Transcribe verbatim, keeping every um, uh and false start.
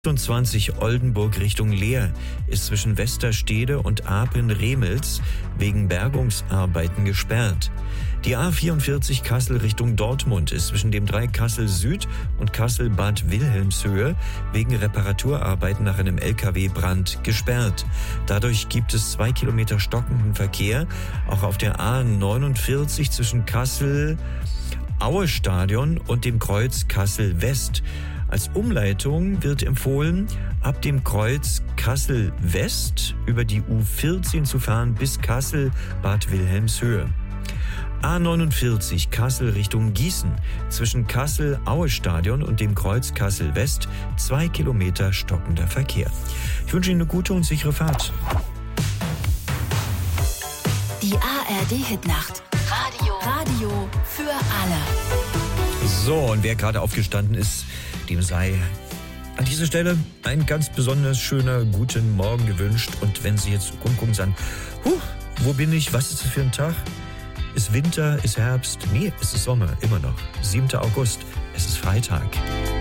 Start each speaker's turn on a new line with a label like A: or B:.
A: achtundzwanzig Oldenburg Richtung Leer ist zwischen Westerstede und Apen-Remels wegen Bergungsarbeiten gesperrt. Die A vierundvierzig Kassel Richtung Dortmund ist zwischen dem Dreieck Kassel Süd und Kassel-Bad Wilhelmshöhe wegen Reparaturarbeiten nach einem L K W-Brand gesperrt. Dadurch gibt es zwei Kilometer stockenden Verkehr, auch auf der A neunundvierzig zwischen Kassel-Aue-Stadion und dem Kreuz Kassel-West. Als Umleitung wird empfohlen, ab dem Kreuz Kassel-West über die U vierzehn zu fahren bis Kassel-Bad Wilhelmshöhe. A neunundvierzig Kassel Richtung Gießen zwischen Kassel-Aue-Stadion und dem Kreuz Kassel-West zwei Kilometer stockender Verkehr. Ich wünsche Ihnen eine gute und sichere Fahrt.
B: Die A R D-Hitnacht. Radio. Radio für alle.
A: So, und wer gerade aufgestanden ist, dem sei an dieser Stelle ein ganz besonders schöner guten Morgen gewünscht. Und wenn Sie jetzt rumgucken und sagen, huh, wo bin ich, was ist das für ein Tag? Ist Winter, ist Herbst? Nee, es ist Sommer, immer noch. siebter August, es ist Freitag.